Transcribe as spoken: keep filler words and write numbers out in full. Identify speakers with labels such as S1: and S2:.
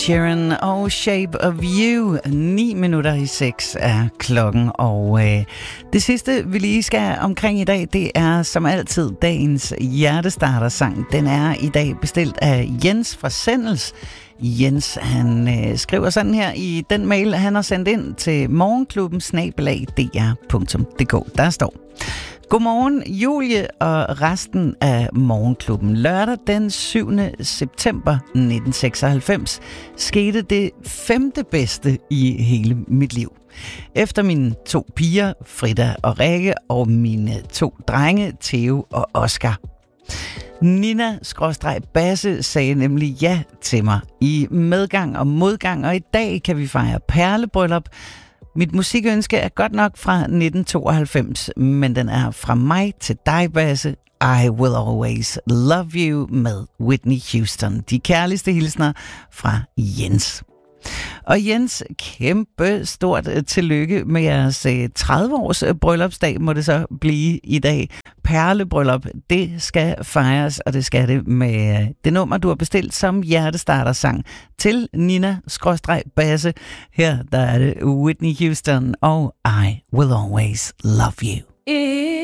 S1: Sheeran og Shape of You. Ni minutter i seks er klokken, og øh, det sidste, vi lige skal omkring i dag, det er som altid dagens hjertestarter-sang. Den er i dag bestilt af Jens fra Sendels. Jens, han øh, skriver sådan her i den mail, han har sendt ind til morgenklubben snabel-a d r punktum d k. Der står: Godmorgen, Julie og resten af Morgenklubben. Lørdag den syvende september nitten seksoghalvfems skete det femte bedste i hele mit liv. Efter mine to piger, Frida og Rikke, og mine to drenge, Theo og Oscar. Nina-Basse sagde nemlig ja til mig i medgang og modgang, og i dag kan vi fejre perlebryllup. Mit musikønske er godt nok fra nitten tooghalvfems, men den er fra mig til dig, Basse. I Will Always Love You med Whitney Houston. De kærligste hilsner fra Jens. Og Jens, kæmpe stort tillykke med jeres tredive års bryllupsdag, må det så blive i dag. Perlebryllup, det skal fejres, og det skal det med det nummer, du har bestilt som hjertestarter-sang til Nina-Basse. Her der er det Whitney Houston og I Will Always Love You.